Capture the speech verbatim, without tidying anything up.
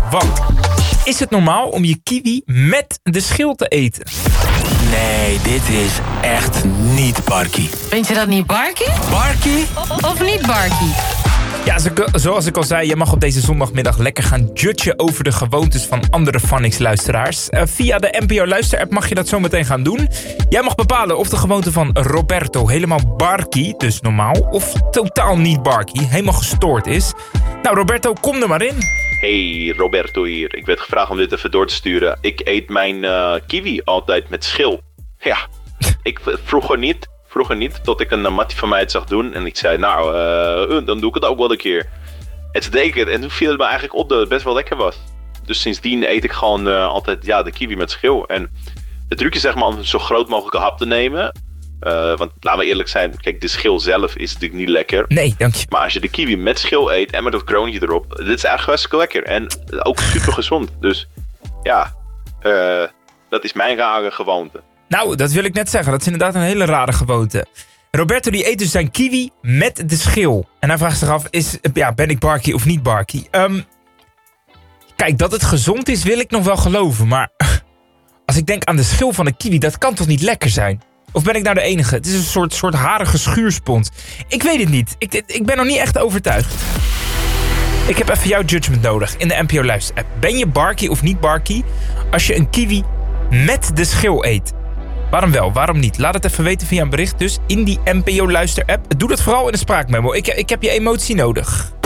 Want is het normaal om je kiwi met de schil te eten? Nee, dit is echt niet Barkie. Vind je dat niet Barkie? Barkie? Of niet Barkie? Ja, zoals ik al zei, je mag op deze zondagmiddag lekker gaan judgen over de gewoontes van andere Phonics-luisteraars. Uh, via de N P O-luisterapp mag je dat zo meteen gaan doen. Jij mag bepalen of de gewoonte van Roberto helemaal Barkie, dus normaal, of totaal niet Barkie, helemaal gestoord is. Nou, Roberto, kom er maar in. Hey, Roberto hier. Ik werd gevraagd om dit even door te sturen. Ik eet mijn uh, kiwi altijd met schil. Ja, ik vroeger niet. Vroeger niet, tot ik een uh, mattie van mij het zag doen. En ik zei, nou, uh, dan doe ik het ook wel een keer. En toen deed ik het. En toen viel het me eigenlijk op dat het best wel lekker was. Dus sindsdien eet ik gewoon uh, altijd ja, de kiwi met schil. En het truc is zeg maar om zo groot mogelijke hap te nemen. Uh, want laten we eerlijk zijn, kijk, de schil zelf is natuurlijk niet lekker. Nee, dank je. Maar als je de kiwi met schil eet en met dat kroontje erop, dit is eigenlijk hartstikke lekker. En ook super gezond. Dus ja, uh, dat is mijn rare gewoonte. Nou, dat wil ik net zeggen. Dat is inderdaad een hele rare gewoonte. Roberto die eet dus zijn kiwi met de schil. En hij vraagt zich af, is, ja, ben ik Barkie of niet Barkie? Um, kijk, dat het gezond is wil ik nog wel geloven. Maar als ik denk aan de schil van een kiwi, dat kan toch niet lekker zijn? Of ben ik nou de enige? Het is een soort, soort harige schuurspons. Ik weet het niet. Ik, ik ben nog niet echt overtuigd. Ik heb even jouw judgment nodig in de N P O-luisterapp. Ben je Barkie of niet Barkie als je een kiwi met de schil eet? Waarom wel, waarom niet? Laat het even weten via een bericht dus in die N P O-luisterapp. Doe dat vooral in de spraakmemo. Ik, ik heb je emotie nodig.